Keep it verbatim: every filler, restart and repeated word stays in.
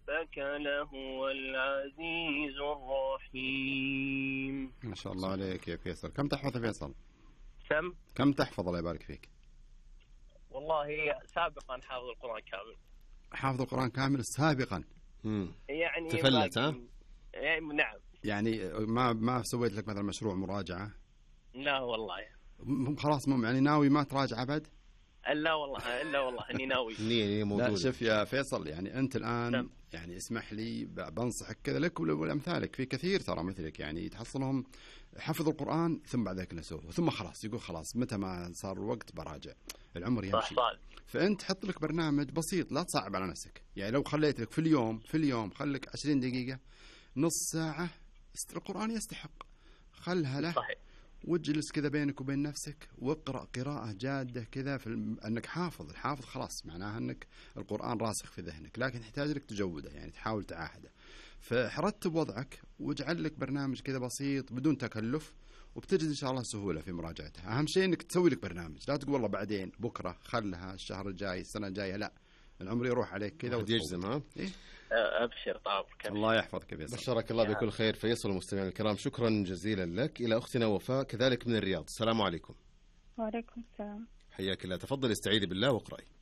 ربك لهو العزيز الرحيم. ما شاء الله عليك يا فيصل. كم تحفظ يا فيصل؟ سم كم تحفظ الله يبارك فيك؟ والله سابقا حافظ القرآن كامل. حافظ القرآن كامل سابقا. مم. يعني تفلت ها؟ نعم. يعني ما ما سويت لك مثلا مشروع مراجعة؟ لا والله. خلاص مم يعني ناوي ما تراجع أبد؟ لا والله إلا والله إني ناوي. نية موجودة. لا شوف يا فيصل، يعني أنت الآن نعم. يعني اسمح لي بنصحك كذا لك ولأمثالك في كثير ترى مثلك، يعني تحصلهم حفظ القرآن ثم بعد ذلك نسوه ثم خلاص يقول خلاص متى ما صار الوقت براجع، العمر يمشي. فأنت حط لك برنامج بسيط، لا تصعب على نفسك. يعني لو خليت لك في اليوم في اليوم خليك عشرين دقيقة نص ساعة القرآن يستحق، خلها له. صحيح. واجلس كذا بينك وبين نفسك واقرأ قراءة جادة كذا في الم... أنك حافظ. الحافظ خلاص معناها أنك القرآن راسخ في ذهنك، لكن تحتاج لك تجوده، يعني تحاول تعاهده. فرتب وضعك واجعل لك برنامج كذا بسيط بدون تكلف، وبتجد إن شاء الله سهولة في مراجعتها. أهم شيء أنك تسوي لك برنامج، لا تقول والله بعدين بكرة خلها الشهر الجاي السنة الجاية، لا العمر يروح عليك كذا وتجزم. ها إيه؟ أبشر طابر. الله يحفظك يا فيصل. بشرك الله بكل خير فيصل. المستمعين الكرام شكرا جزيلا لك. إلى أختنا وفاء كذلك من الرياض. السلام عليكم. وعليكم السلام. حياك الله. تفضل استعيذي بالله واقرأي.